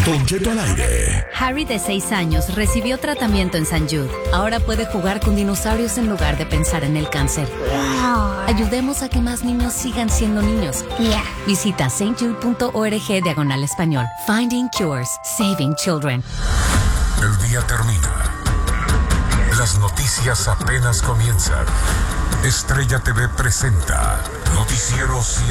Don Cheto al aire. Harry, de 6 años, recibió tratamiento en St. Jude. Ahora puede jugar con dinosaurios en lugar de pensar en el cáncer. Ayudemos a que más niños sigan siendo niños. Visita stjude.org/español. Finding Cures. Saving Children. El día termina. Las noticias apenas comienzan. Estrella TV presenta Noticieros